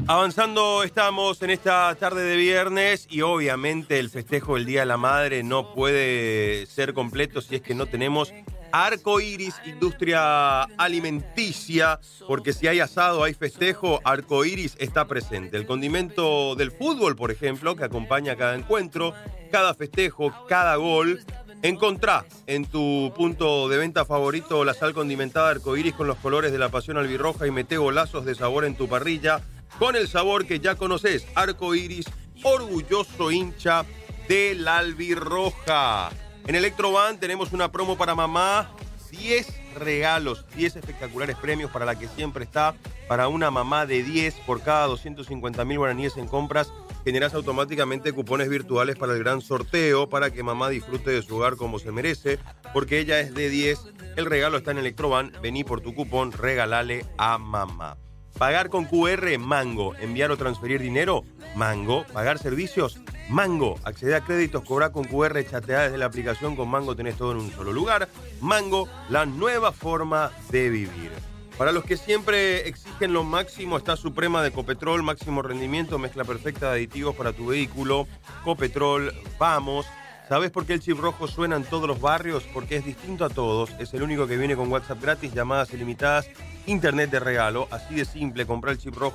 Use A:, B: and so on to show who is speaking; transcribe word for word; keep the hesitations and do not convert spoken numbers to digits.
A: Avanzando estamos en esta tarde de viernes y obviamente el festejo del Día de la Madre no puede ser completo si es que no tenemos Arco Iris, industria alimenticia, porque si hay asado, hay festejo, Arco Iris está presente. El condimento del fútbol, por ejemplo, que acompaña cada encuentro, cada festejo, cada gol. Encontrá en tu punto de venta favorito la sal condimentada Arco Iris con los colores de la pasión albirroja y mete golazos de sabor en tu parrilla con el sabor que ya conoces. Arco Iris, orgulloso hincha del albirroja. En Electroban tenemos una promo para mamá, diez regalos, diez espectaculares premios para la que siempre está, para una mamá de diez. Por cada doscientos cincuenta mil guaraníes en compras, generás automáticamente cupones virtuales para el gran sorteo, para que mamá disfrute de su hogar como se merece, porque ella es de diez. El regalo está en Electroban, vení por tu cupón, regalale a mamá. Pagar con Q R, Mango. Enviar o transferir dinero, Mango. Pagar servicios, Mango. Acceder a créditos, cobrar con Q R, chatear desde la aplicación. Con Mango tenés todo en un solo lugar. Mango, la nueva forma de vivir. Para los que siempre exigen lo máximo, está Suprema de Copetrol, máximo rendimiento, mezcla perfecta de aditivos para tu vehículo. Copetrol, vamos. ¿Sabés por qué el chip rojo suena en todos los barrios? Porque es distinto a todos. Es el único que viene con WhatsApp gratis, llamadas ilimitadas, internet de regalo. Así de simple, comprar el chip rojo